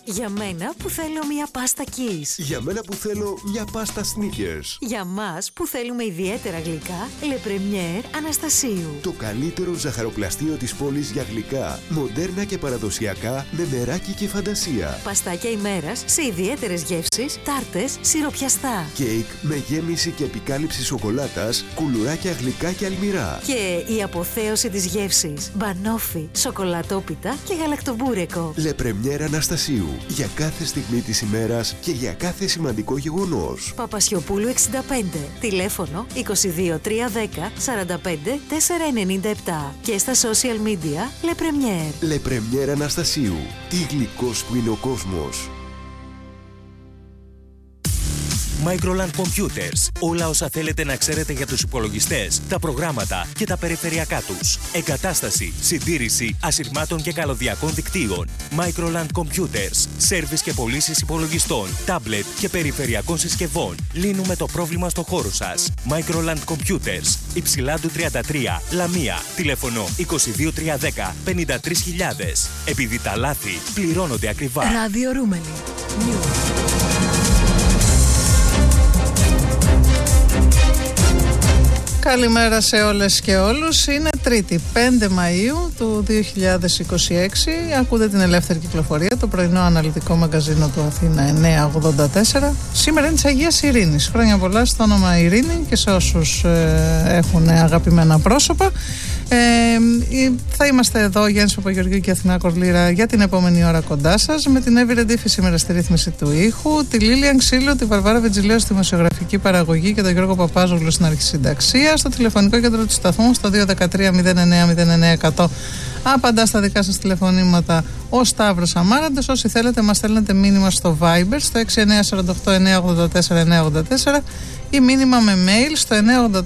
Για μένα που θέλω μια πάστα Kiss. Για μένα που θέλω μια πάστα Snickers. Για μας που θέλουμε ιδιαίτερα γλυκά, Le Premier Αναστασίου. Το καλύτερο ζαχαροπλαστείο της πόλης για γλυκά, μοντέρνα και παραδοσιακά, με νεράκι και φαντασία. Παστάκια ημέρας σε ιδιαίτερες γεύσεις, τάρτες, σιροπιαστά. Κέικ με γέμιση και επικάλυψη σοκολάτας, κουλουράκια γλυκά και αλμυρά. Και η αποθέωση της γεύσης, μπανόφι, σοκολατόπιτα και γαλακτομπούρεκο. Le Premier Αναστασίου. Για κάθε στιγμή της ημέρας και για κάθε σημαντικό γεγονός. Παπασιοπούλου 65. Τηλέφωνο 22 310 45 497. Και στα social media Le Premier. Le Premier Αναστασίου. Τι γλυκός που είναι ο κόσμος. Microland Computers. Όλα όσα θέλετε να ξέρετε για τους υπολογιστές, τα προγράμματα και τα περιφερειακά τους. Εγκατάσταση, συντήρηση ασυρμάτων και καλωδιακών δικτύων. Microland Computers. Σέρβις και πωλήσεις υπολογιστών, τάμπλετ και περιφερειακών συσκευών. Λύνουμε το πρόβλημα στο χώρο σας. Microland Computers. Υψηλάντου 33, Λαμία. Τηλέφωνο 22 310 53.000. Επειδή τα λάθη πληρώνονται ακριβά. Ράδιο Ρούμελι. Καλημέρα σε όλες και όλους. Είναι Τρίτη, 5 Μαΐου του 2026. Ακούτε την Ελεύθερη Κυκλοφορία, το πρωινό αναλυτικό μαγκαζίνο του Αθήνα 984. Σήμερα είναι της Αγίας Ειρήνης. Χρόνια πολλά στο όνομα Ειρήνη και σε όσους έχουν αγαπημένα πρόσωπα. Θα είμαστε εδώ, Γιάννης Παπαγεωργίου και Αθηνά Κορλήρα, για την επόμενη ώρα κοντά σας, με την Εύη Ρεντήφη σήμερα στη ρύθμιση του ήχου, τη Λίλιαν Ξύλου, τη Βαρβάρα Βιτζιλέου στη δημοσιογραφική παραγωγή και τον Γιώργο Παπάζογλου στην αρχισυνταξία. Στο τηλεφωνικό κέντρο του σταθμού, στο 213-09-09-100, απαντά στα δικά σας τηλεφωνήματα ο Σταύρος Αμάραντος. Όσοι θέλετε, μας στέλνετε μήνυμα στο Viber, στο 6948-984-984 ή μήνυμα με mail στο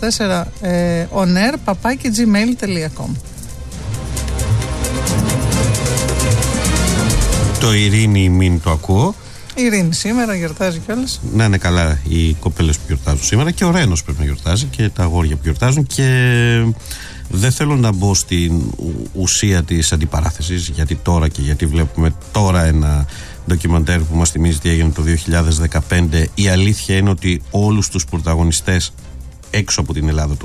984onair@gmail.com. Το Ειρήνη, μην το ακούω. Η Ειρήνη σήμερα γιορτάζει κιόλας. Να είναι καλά οι κοπέλες που γιορτάζουν σήμερα, και ο Ρένος πρέπει να γιορτάζει, και τα αγόρια που γιορτάζουν. Και δεν θέλω να μπω στην ουσία της αντιπαράθεσης, γιατί τώρα και γιατί βλέπουμε τώρα ένα ντοκιμαντέρ που μας θυμίζει τι έγινε το 2015. Η αλήθεια είναι ότι όλους τους πρωταγωνιστές έξω από την Ελλάδα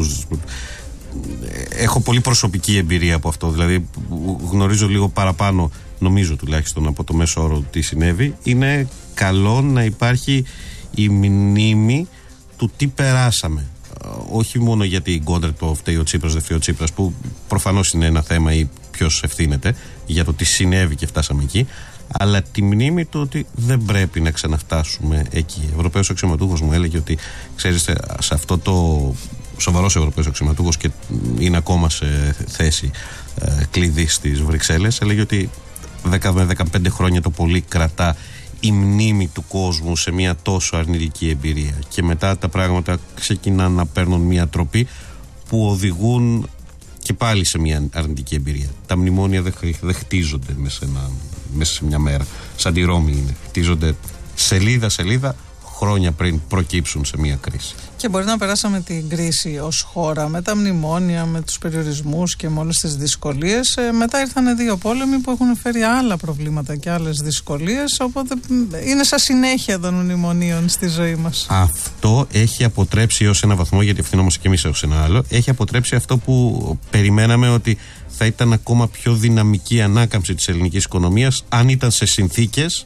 έχω πολύ προσωπική εμπειρία από αυτό, δηλαδή γνωρίζω λίγο παραπάνω, νομίζω τουλάχιστον, από το μέσο όρο τι συνέβη. Είναι καλό να υπάρχει η μνήμη του τι περάσαμε, όχι μόνο γιατί γκόντρε το φταίει ο Τσίπρας, δεν φταίει ο Τσίπρας, που προφανώς είναι ένα θέμα, ή ποιος ευθύνεται για το τι συνέβη και φτάσαμε εκεί, αλλά τη μνήμη του ότι δεν πρέπει να ξαναφτάσουμε εκεί. Ο Ευρωπαίος αξιωματούχος μου έλεγε ότι, ξέρεις, σε αυτό το σοβαρός Ευρωπαίος αξιωματούχος, και είναι ακόμα σε θέση κλειδί στις Βρυξέλλες, έλεγε ότι 10 με 15 χρόνια το πολύ κρατά η μνήμη του κόσμου σε μια τόσο αρνητική εμπειρία, και μετά τα πράγματα ξεκινάνε να παίρνουν μια τροπή που οδηγούν και πάλι σε μια αρνητική εμπειρία. Τα μνημόνια δεν χτίζονται μέσα σε μια μέρα, σαν τη Ρώμη είναι. Χτίζονται σελίδα χρόνια πριν προκύψουν σε μια κρίση. Και μπορεί να περάσαμε την κρίση ως χώρα με τα μνημόνια, με τους περιορισμούς και με όλες τις δυσκολίες. Μετά ήρθαν δύο πόλεμοι που έχουν φέρει άλλα προβλήματα και άλλες δυσκολίες. Οπότε είναι σαν συνέχεια των μνημονίων στη ζωή μας. Αυτό έχει αποτρέψει ως ένα βαθμό, γιατί ευθυνόμαστε και εμείς ως ένα άλλο, έχει αποτρέψει αυτό που περιμέναμε, ότι θα ήταν ακόμα πιο δυναμική ανάκαμψη της ελληνικής οικονομίας αν ήταν σε συνθήκες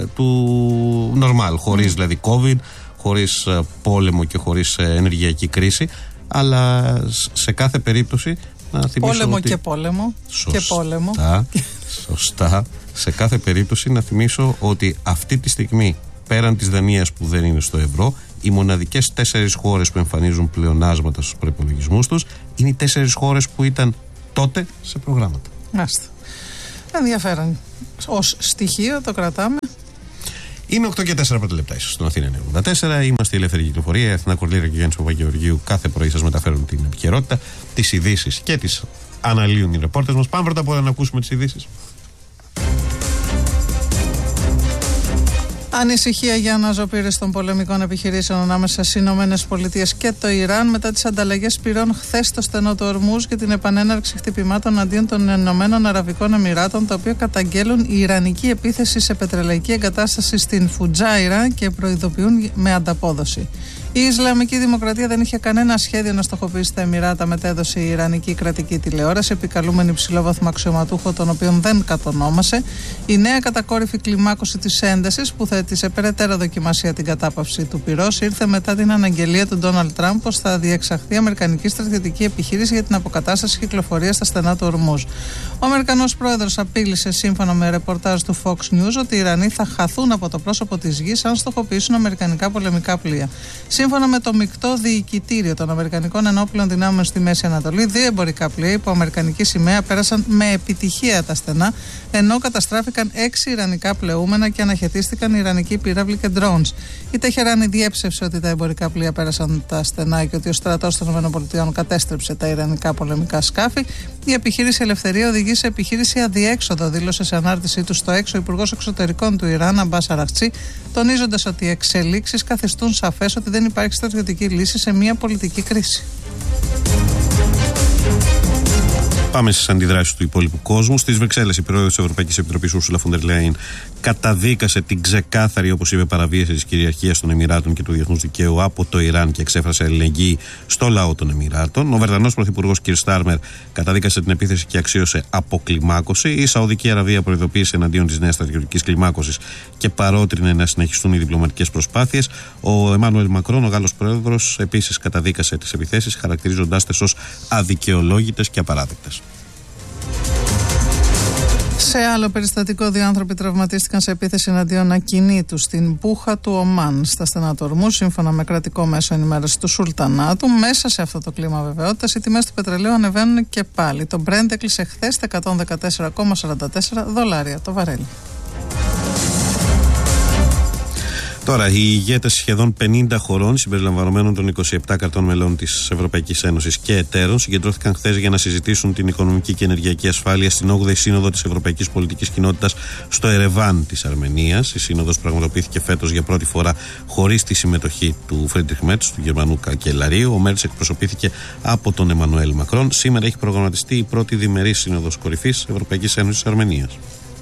του normal, χωρίς δηλαδή COVID, χωρίς πόλεμο και χωρίς ενεργειακή κρίση. Αλλά σε κάθε περίπτωση να θυμίσω πόλεμο ότι... και πόλεμο. Σωστά, και πόλεμο. Σωστά. Σε κάθε περίπτωση να θυμίσω ότι αυτή τη στιγμή, πέραν της Δανίας που δεν είναι στο ευρώ, οι μοναδικές 4 χώρες που εμφανίζουν πλεονάσματα στους προϋπολογισμούς τους είναι οι 4 χώρες που ήταν τότε σε προγράμματα. Μάλιστα. Ενδιαφέρον. Ως στοιχείο το κρατάμε. Είναι 8 και 4 πρώτα λεπτά ίσως στον Αθήνα 94. Είμαστε η Ελεύθερη Κυκλοφορία. Η Αθηνά Κορλήρα και ο Γιάννης Παπαγεωργίου κάθε πρωί σας μεταφέρουν την επικαιρότητα, τις ειδήσεις και τις αναλύουν οι ρεπόρτες μας. Πάμε πρώτα απ' όλα να ακούσουμε τις ειδήσεις. Ανησυχία για αναζωπήρες των πολεμικών επιχειρήσεων ανάμεσα στις ΗΠΑ και το Ιράν μετά τις ανταλλαγές πυρών χθες στο στενό του Ορμούζ και την επανέναρξη χτυπημάτων αντίον των Ηνωμένων Αραβικών Εμιράτων, τα οποία καταγγέλουν η ιρανική επίθεση σε πετρελαϊκή εγκατάσταση στην Φουτζάιρα και προειδοποιούν με ανταπόδοση. Η Ισλαμική Δημοκρατία δεν είχε κανένα σχέδιο να στοχοποιήσει τα Εμιράτα, μετέδωσε η Ιρανική κρατική τηλεόραση, επικαλούμενη υψηλόβαθμο αξιωματούχο, τον οποίον δεν κατονόμασε. Η νέα κατακόρυφη κλιμάκωση της έντασης, που θέτει σε περαιτέρω δοκιμασία την κατάπαυση του πυρός, ήρθε μετά την αναγγελία του Ντόναλντ Τραμπ πως θα διεξαχθεί αμερικανική στρατιωτική επιχείρηση για την αποκατάσταση κυκλοφορίας στα στενά του Ορμούζ. Ο Αμερικανός πρόεδρος απείλησε, σύμφωνα με ρεπορτάζ του Fox News, ότι οι Ιρανοί θα χαθούν από το πρόσωπο της γης αν στοχοποιήσουν αμερικανικά πολεμικά πλοία. Σύμφωνα με το μεικτό διοικητήριο των Αμερικανικών Ενόπλων Δυνάμεων στη Μέση Ανατολή, 2 εμπορικά πλοία υπό αμερικανική σημαία πέρασαν με επιτυχία τα στενά, ενώ καταστράφηκαν 6 ιρανικά πλεούμενα και αναχαιτίστηκαν ιρανικοί πύραυλοι και drones. Η Τεχεράνη διέψευσε ότι τα εμπορικά πλοία πέρασαν τα στενά και ότι ο στρατός των ΗΠΑ κατέστρεψε τα ιρανικά πολεμικά σκάφη. Η επιχείρηση Ελευθερία οδηγεί σε επιχείρηση αδιέξοδο, δήλωσε σε ανάρτησή του στο έξω ο Υπουργός Εξωτερικών του Ιράν, Αμπάς Αραχτσί, τονίζοντας ότι οι εξελίξεις καθιστούν σαφές ότι δεν υπάρχει στρατιωτική λύση σε μια πολιτική κρίση. Πάμε στις αντιδράσεις του υπόλοιπου κόσμου. Στις Βρυξέλλες, η πρόεδρος της Ευρωπαϊκής Επιτροπής, Ursula von der Leyen, καταδίκασε την ξεκάθαρη, όπως είπε, παραβίαση της κυριαρχίας των Εμιράτων και του διεθνούς δικαίου από το Ιράν και εξέφρασε αλληλεγγύη στο λαό των Εμιράτων. Ο Βρετανός πρωθυπουργός Κιρ Στάρμερ καταδίκασε την επίθεση και αξίωσε αποκλιμάκωση. Η Σαουδική Αραβία προειδοποίησε εναντίον της νέας στρατιωτικής κλιμάκωσης και παρότρινε να συνεχιστούν οι διπλωματικές προσπάθειες. Ο Εμμάνουελ Μακρόν, ο Γάλλος πρόεδρος, επίσης καταδίκασε τις επιθέσεις, χαρακτηρίζοντάς τις ως αδικαιολόγητες και απαράδεκτες. Σε άλλο περιστατικό, 2 άνθρωποι τραυματίστηκαν σε επίθεση εναντίον ακινήτου στην Μπούχα του Ομάν, στα στενά του Ορμούζ, σύμφωνα με κρατικό μέσο ενημέρωση του Σουλτανάτου. Μέσα σε αυτό το κλίμα βεβαιότητας, οι τιμές του πετρελαίου ανεβαίνουν και πάλι. Το Brent έκλεισε χθες τα $114,44 το βαρέλι. Τώρα, οι ηγέτες σχεδόν 50 χωρών, συμπεριλαμβανομένων των 27 κρατών μελών της Ευρωπαϊκής Ένωσης και εταίρων, συγκεντρώθηκαν χθες για να συζητήσουν την οικονομική και ενεργειακή ασφάλεια στην 8η Σύνοδο της Ευρωπαϊκής Πολιτικής Κοινότητας στο Ερεβάν της Αρμενίας. Η Σύνοδος πραγματοποιήθηκε φέτος για πρώτη φορά χωρίς τη συμμετοχή του Φρίντριχ Μέρτς, του Γερμανού καγκελαρίου. Ο Μέρτς εκπροσωπήθηκε από τον Εμμανουέλ Μακρόν. Σήμερα έχει προγραμματιστεί η πρώτη διμερής Σύνοδος Κορυφής Ευρωπαϊκής Ένωσης Αρμενίας.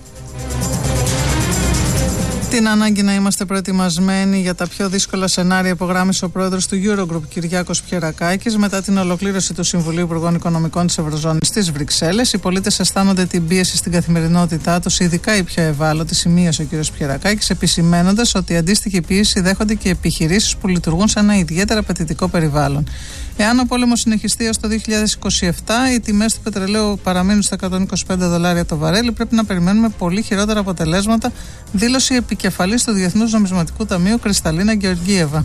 Την ανάγκη να είμαστε προετοιμασμένοι για τα πιο δύσκολα σενάρια υπογράμμισε ο πρόεδρος του Eurogroup, Κυριάκος Πιερακάκης, μετά την ολοκλήρωση του Συμβουλίου Υπουργών Οικονομικών της Ευρωζώνης στις Βρυξέλλες. Οι πολίτες αισθάνονται την πίεση στην καθημερινότητά τους, ειδικά οι πιο ευάλωτοι, σημείωσε ο κ. Πιερακάκης, επισημαίνοντας ότι αντίστοιχη πίεση δέχονται και επιχειρήσεις που λειτουργούν σε ένα ιδιαίτερα απαιτητικό περιβάλλον. Εάν ο πόλεμος συνεχιστεί ως το 2027, οι τιμές του πετρελαίου παραμείνουν στα $125 το βαρέλι, πρέπει να περιμένουμε πολύ χειρότερα αποτελέσματα, δήλωσε η επικεφαλής του Διεθνούς Νομισματικού Ταμείου, Κρυσταλίνα Γεωργίεβα.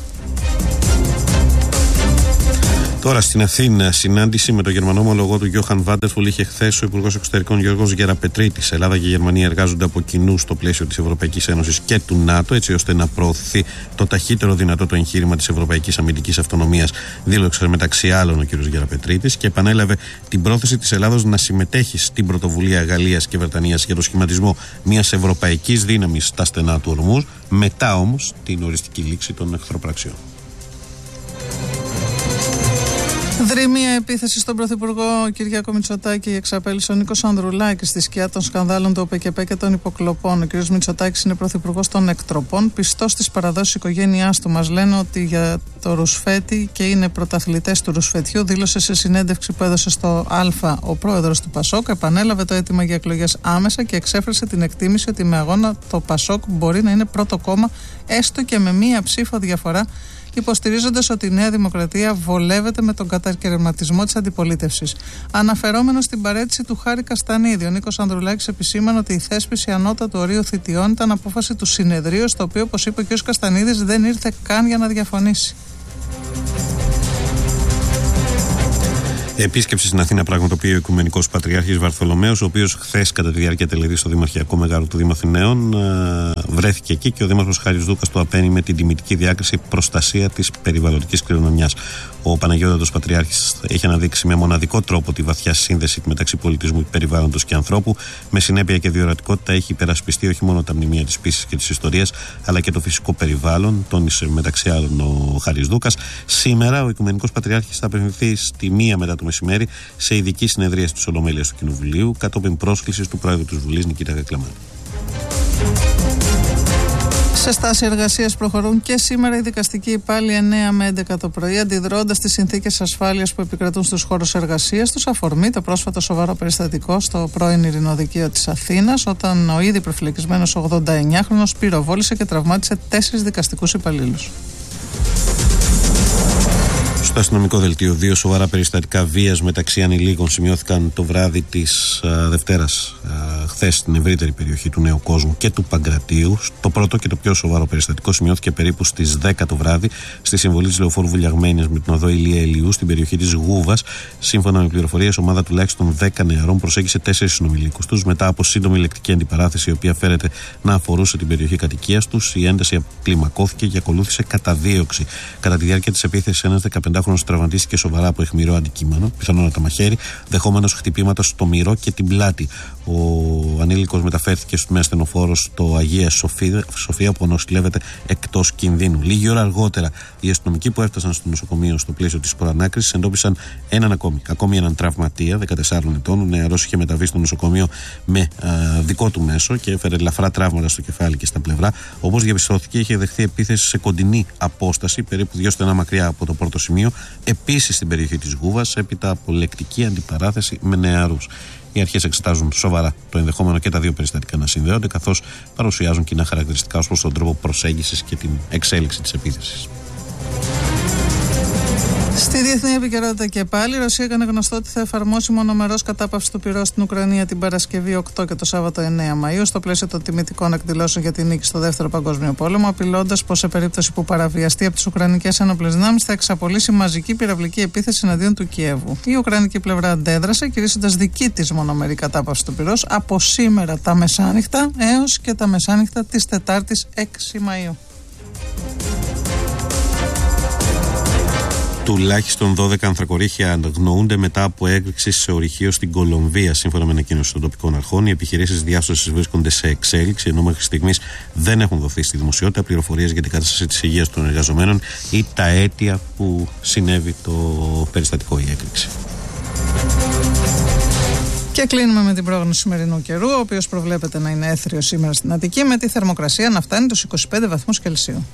Τώρα στην Αθήνα, συνάντηση με τον Γερμανό ομολογό του Γιώχαν Βάντερφουλ είχε χθες ο Υπουργός Εξωτερικών Γιώργος Γεραπετρίτης. Ελλάδα και η Γερμανία εργάζονται από κοινού στο πλαίσιο της Ευρωπαϊκής Ένωσης και του ΝΑΤΟ, έτσι ώστε να προωθηθεί το ταχύτερο δυνατό το εγχείρημα της Ευρωπαϊκής Αμυντικής Αυτονομίας, δήλωσε μεταξύ άλλων ο κ. Γεραπετρίτης και επανέλαβε την πρόθεση της Ελλάδος να συμμετέχει στην πρωτοβουλία Γαλλίας και Βρετανίας για το σχηματισμό μιας ευρωπαϊκής δύναμης στα στενά του Ορμούζ, μετά όμως την οριστική λήξη των εχθροπραξιών. Δρυμία επίθεση στον Πρωθυπουργό Κυριάκο Μητσοτάκη εξαπέλυσε ο Νίκος Ανδρουλάκης στη σκιά των σκανδάλων του ΟΠΕΚΕΠΕ και των υποκλοπών. Ο κ. Μητσοτάκης είναι πρωθυπουργός των εκτροπών, πιστός στις παραδόσεις οικογένειάς του. Μας λένε ότι για το ρουσφέτη και είναι πρωταθλητές του ρουσφετιού, δήλωσε σε συνέντευξη που έδωσε στο Α ο πρόεδρος του Πασόκ. Επανέλαβε το αίτημα για εκλογές άμεσα και εξέφρασε την εκτίμηση ότι με αγώνα το Πασόκ μπορεί να είναι πρώτο κόμμα, έστω και με μία ψήφο διαφορά, υποστηρίζοντας ότι η Νέα Δημοκρατία βολεύεται με τον κατακαιρματισμό της αντιπολίτευσης. Αναφερόμενος στην παρέτηση του Χάρη Καστανίδη, ο Νίκος Ανδρουλάκης επισήμανε ότι η θέσπιση ανώτατου ορίου θητιών ήταν απόφαση του συνεδρίου, στο οποίο, όπως είπε ο κ. Καστανίδης, δεν ήρθε καν για να διαφωνήσει. Επίσκεψη στην Αθήνα πραγματοποιεί ο Οικουμενικός Πατριάρχης Βαρθολομαίος, ο οποίος χθες κατά τη διάρκεια τελετής στο Δημαρχιακό Μεγάλο του Δήμου Αθηναίων βρέθηκε εκεί και ο Δήμαρχος Χάρης Δούκας το απαίνει με την τιμητική διάκριση προστασία της περιβαλλοντικής κληρονομιάς. Ο Παναγιώτατος Πατριάρχης έχει αναδείξει με μοναδικό τρόπο τη βαθιά σύνδεση μεταξύ πολιτισμού, περιβάλλοντος και ανθρώπου. Με συνέπεια και διορατικότητα έχει υπερασπιστεί όχι μόνο τα μνημεία της πίσης και της ιστορίας, αλλά και το φυσικό περιβάλλον, τόνισε μεταξύ άλλων ο Χάρης Δούκας. Σήμερα ο Οικουμενικός Πατριάρχης θα απευθυνθεί στη 1 μετά το μεσημέρι σε ειδική συνεδρίαση της Ολομέλειας του Κοινοβουλίου, κατόπιν πρόσκλησης του Πρόεδρου της Βουλής Νικήτα Κακλαμάνη. Σε στάση εργασίας προχωρούν και σήμερα οι δικαστικοί υπάλληλοι 9 με 11 το πρωί, αντιδρώντας τις συνθήκες ασφάλειας που επικρατούν στους χώρους εργασίας τους, αφορμή το πρόσφατο σοβαρό περιστατικό στο πρώην Ειρηνοδικείο της Αθήνας, όταν ο ήδη προφυλακισμένος 89χρονος πυροβόλησε και τραυμάτισε 4 δικαστικούς υπαλλήλους. Στο αστυνομικό δελτίο, 2 σοβαρά περιστατικά βίας μεταξύ ανηλίκων σημειώθηκαν το βράδυ της Δευτέρας χθες στην ευρύτερη περιοχή του Νέου Κόσμου και του Παγκρατίου. Το πρώτο και το πιο σοβαρό περιστατικό σημειώθηκε περίπου στις 10 το βράδυ στη συμβολή της λεωφόρου Βουλιαγμένης με την οδό Ηλία Ηλιού στην περιοχή της Γούβας. Σύμφωνα με πληροφορίες, ομάδα τουλάχιστον 10 νεαρών προσέγγισε 4 συνομιλίκους τους. Μετά από σύντομη λεκτική αντιπαράθεση, η οποία φέρεται να αφορούσε την περιοχή κατοικίας τους, η ένταση κλιμακώθηκε και ακολούθησε καταδίωξη. Κατά τη διάρκεια της επίθεσης, ένας 15χρονος τραυματίστηκε σοβαρά από αιχμηρό αντικείμενο, πιθανότατα μαχαίρι, δεχόμενος χτυπήματα στο μυρό και την πλάτη. Ο ανήλικος μεταφέρθηκε με ασθενοφόρο στο Αγία Σοφία, που νοσηλεύεται εκτός κινδύνου. Λίγη ώρα αργότερα, οι αστυνομικοί που έφτασαν στο νοσοκομείο στο πλαίσιο της προανάκρισης εντόπισαν ακόμη έναν τραυματία 14 ετών. Ο νεαρός είχε μεταβεί στο νοσοκομείο με δικό του μέσο και έφερε ελαφρά τραύματα στο κεφάλι και στα πλευρά. Όπως διαπιστώθηκε, είχε δεχθεί επίθεση σε κοντινή απόσταση, περίπου 2 στενά μακριά από το πρώτο σημείο, επίσης στην περιοχή της Γούβας, έπειτα από λεκτική αντιπαράθεση με νεαρούς. Οι αρχές εξετάζουν σοβαρά το ενδεχόμενο και τα 2 περιστατικά να συνδέονται, καθώς παρουσιάζουν κοινά χαρακτηριστικά ως προς τον τρόπο προσέγγισης και την εξέλιξη της επίθεσης. Στη διεθνή επικαιρότητα και πάλι, η Ρωσία έκανε γνωστό ότι θα εφαρμόσει μονομερώς κατάπαυση του πυρός στην Ουκρανία την Παρασκευή 8 και το Σάββατο 9 Μαΐου, στο πλαίσιο των τιμητικών εκδηλώσεων για την νίκη στο Δεύτερο Παγκόσμιο Πόλεμο, απειλώντας πως σε περίπτωση που παραβιαστεί από τις Ουκρανικές ένοπλες δυνάμεις θα εξαπολύσει μαζική πυραυλική επίθεση εναντίον του Κιέβου. Η Ουκρανική πλευρά αντέδρασε, κηρύσσοντας δική της μονομερή κατάπαυση του πυρός από σήμερα τα μεσάνυχτα έως και τα μεσάνυχτα της Τετάρτης 6 Μαΐου. Τουλάχιστον 12 ανθρακορίχια αγνοούνται μετά από έκρηξη σε ορυχείο στην Κολομβία. Σύμφωνα με ανακοίνωση των τοπικών αρχών, οι επιχειρήσεις διάσωσης βρίσκονται σε εξέλιξη, ενώ μέχρι στιγμής δεν έχουν δοθεί στη δημοσιότητα πληροφορίες για την κατάσταση της υγείας των εργαζομένων ή τα αίτια που συνέβη το περιστατικό η έκρηξη. Και κλείνουμε με την πρόγνωση σημερινού καιρού, ο οποίος προβλέπεται να είναι έθριο σήμερα στην Αττική, με τη θερμοκρασία να φτάνει τους 25 βαθμούς Κελσίου.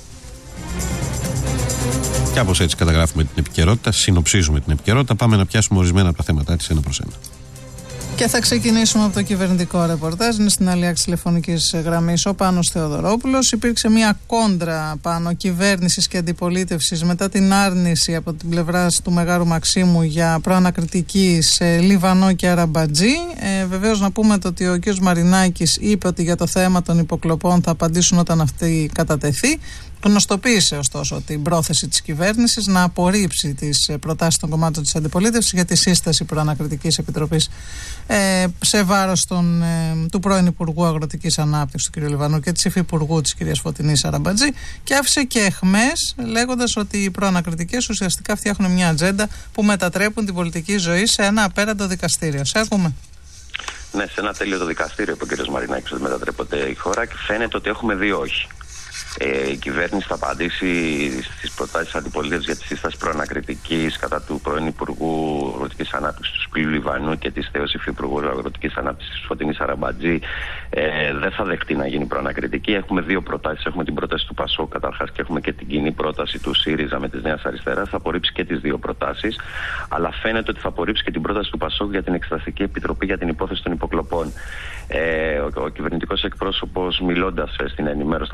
Κάπως έτσι καταγράφουμε την επικαιρότητα, συνοψίζουμε την επικαιρότητα. Πάμε να πιάσουμε ορισμένα από τα θέματα της ένα προς ένα. Και θα ξεκινήσουμε από το κυβερνητικό ρεπορτάζ. Είναι στην άλλη άκρη τηλεφωνικής γραμμής ο Πάνος Θεοδωρόπουλος. Υπήρξε μια κόντρα πάνω κυβέρνησης και αντιπολίτευσης μετά την άρνηση από την πλευρά του Μεγάρου Μαξίμου για προανακριτική σε Λιβανό και Αραμπατζή. Βεβαίως να πούμε ότι ο κ. Μαρινάκης είπε ότι για το θέμα των υποκλοπών θα απαντήσουν όταν αυτή κατατεθεί. Γνωστοποίησε ωστόσο την πρόθεση της κυβέρνησης να απορρίψει τις προτάσεις των κομμάτων της αντιπολίτευσης για τη σύσταση προανακριτικής επιτροπής σε βάρος του πρώην Υπουργού Αγροτικής Ανάπτυξης του κ. Λιβανού και της Υφυπουργού της κ. Φωτεινής Αραμπατζή, και άφησε και αιχμές λέγοντας ότι οι προανακριτικές ουσιαστικά φτιάχνουν μια ατζέντα που μετατρέπουν την πολιτική ζωή σε ένα απέραντο δικαστήριο. Σε ακούμε. Ναι, σε ένα τέλειο δικαστήριο, είπε ο κ. Μαρινάκης, ότι μετατρέπεται η χώρα, και φαίνεται ότι έχουμε δύο όχι. Η κυβέρνηση θα απαντήσει στις προτάσεις της αντιπολίτευσης για τη σύσταση προανακριτικής κατά του πρώην Υπουργού Αγροτικής Ανάπτυξης του Σπύλου Λιβανού και της θέωσης Υφυπουργού Αγροτικής Ανάπτυξης της Φωτεινής Αραμπατζή. Δεν θα δεχτεί να γίνει προανακριτική. Έχουμε δύο προτάσεις. Έχουμε την πρόταση του ΠΑΣΟΚ καταρχάς και έχουμε και την κοινή πρόταση του ΣΥΡΙΖΑ με της Νέας Αριστεράς. Θα απορρίψει και τις δύο προτάσεις. Αλλά φαίνεται ότι θα απορρίψει και την πρόταση του ΠΑΣΟΚ για την Εξεταστική Επιτροπή για την υπόθεση των υποκλοπών. Ο κυβερνητικός εκπρόσωπος, μιλώντας στην ενημέρωση των πολιτικών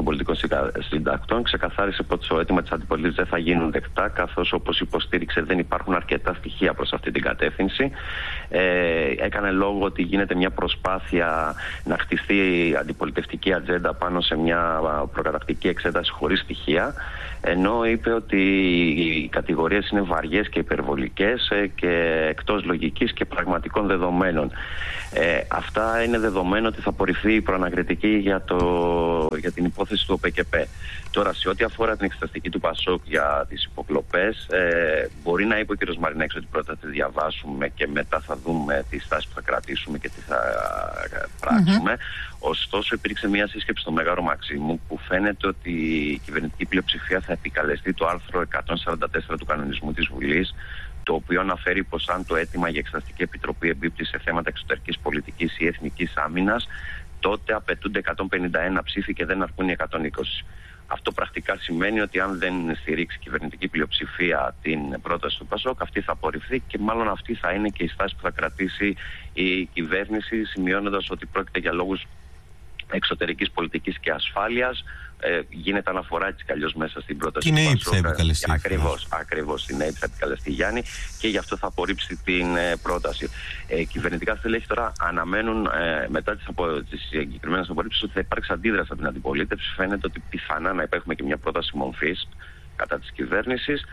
συντακτών ξεκαθάρισε πως το αίτημα της αντιπολίτευσης δεν θα γίνουν δεκτά, καθώς όπως υποστήριξε δεν υπάρχουν αρκετά στοιχεία προς αυτή την κατεύθυνση. Έκανε λόγο ότι γίνεται μια προσπάθεια να χτιστεί η αντιπολιτευτική ατζέντα πάνω σε μια προκαταρκτική εξέταση χωρίς στοιχεία, ενώ είπε ότι οι κατηγορίες είναι βαριές και υπερβολικές και εκτός λογικής και πραγματικών δεδομένων. Αυτά είναι δεδομένο ότι θα απορριφθεί η προανακριτική για την υπόθεση του ΟΠΕΚΕΠΕ. Τώρα, σε ό,τι αφορά την εξεταστική του Πασόκ για τις υποκλοπές, μπορεί να είπε ο κ. Μαρινάκης ότι πρώτα θα τη διαβάσουμε και μετά θα δούμε τι στάση που θα κρατήσουμε και τι θα πράξουμε. Ωστόσο, υπήρξε μια σύσκεψη στο Μέγαρο Μαξίμου που φαίνεται ότι η κυβερνητική πλειοψηφία θα επικαλεστεί το άρθρο 144 του κανονισμού της Βουλής, το οποίο αναφέρει πως αν το αίτημα για εξεταστική επιτροπή εμπίπτει σε θέματα εξωτερικής πολιτικής ή εθνικής άμυνας, τότε απαιτούνται 151 ψήφοι και δεν αρκούν οι 120. Αυτό πρακτικά σημαίνει ότι αν δεν στηρίξει η κυβερνητική πλειοψηφία την πρόταση του Πασόκ, αυτή θα απορριφθεί και μάλλον αυτή θα είναι και η στάση που θα κρατήσει η κυβέρνηση, σημειώνοντας ότι πρόκειται για λόγους εξωτερικής πολιτικής και ασφάλειας. Γίνεται αναφορά έτσι κι αλλιώς μέσα στην πρόταση του Πασόκ. Την ΑΕΠ θα επικαλεστεί. Ακριβώς, την ΑΕΠ θα επικαλεστεί, Γιάννη, και γι' αυτό θα απορρίψει την πρόταση. Κυβερνητικά στελέχη τώρα αναμένουν μετά τις συγκεκριμένες απορρίψεις ότι θα υπάρξει αντίδραση από την αντιπολίτευση. Φαίνεται ότι πιθανά να υπάρχει και μια πρόταση μομφής κατά της κυβέρνησης.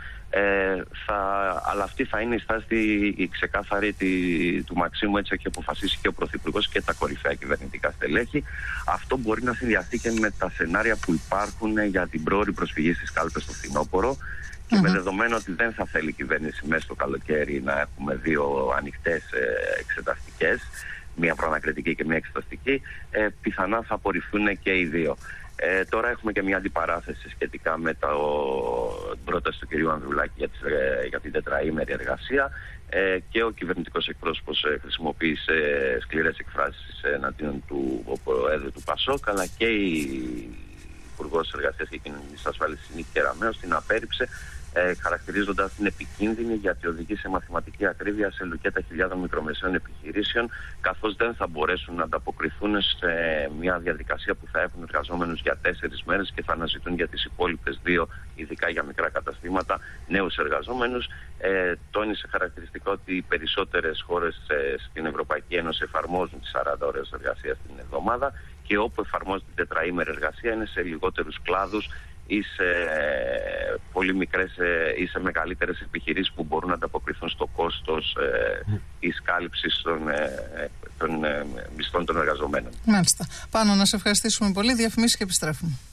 Αλλά αυτή θα είναι η στάση η ξεκάθαρη του Μαξίμου, έτσι έχει αποφασίσει και ο Πρωθυπουργός και τα κορυφαία κυβερνητικά στελέχη. Αυτό μπορεί να συνδυαστεί και με τα σενάρια που υπάρχουν για την πρόωρη προσφυγή στις κάλπες στο φθινόπωρο και με δεδομένο ότι δεν θα θέλει η κυβέρνηση μέσα στο καλοκαίρι να έχουμε δύο ανοιχτές εξεταστικές, μία προανακριτική και μία εξεταστική, πιθανά θα απορριφθούν και οι δύο. Τώρα έχουμε και μια αντιπαράθεση σχετικά με την πρόταση του κ. Ανδρουλάκη για την τετραήμερη εργασία και ο κυβερνητικός εκπρόσωπος χρησιμοποίησε σκληρές εκφράσεις εναντίον του Προέδρου του Πασόκ, αλλά και η Υπουργός Εργασίας και Κοινωνικής Ασφάλισης Νίκη Κεραμέως την απέρριψε, χαρακτηρίζοντας την επικίνδυνη γιατί οδηγεί σε μαθηματική ακρίβεια σε λουκέτα χιλιάδων μικρομεσαίων επιχειρήσεων, καθώς δεν θα μπορέσουν να ανταποκριθούν σε μια διαδικασία που θα έχουν εργαζόμενους για 4 μέρες και θα αναζητούν για τις υπόλοιπες 2, ειδικά για μικρά καταστήματα, νέους εργαζόμενους. Τόνισε χαρακτηριστικά ότι οι περισσότερες χώρες στην Ευρωπαϊκή Ένωση εφαρμόζουν τις 40 ώρες εργασίας την εβδομάδα και όπου εφαρμόζεται την τετραήμερη εργασία είναι σε λιγότερους κλάδους ή σε πολύ μικρές ή σε μεγαλύτερες επιχειρήσεις που μπορούν να ανταποκριθούν στο κόστος της κάλυψης των μισθών των εργαζομένων. Μάλιστα. Πάνω, να σε ευχαριστήσουμε πολύ. Διαφημίσεις και επιστρέφουμε.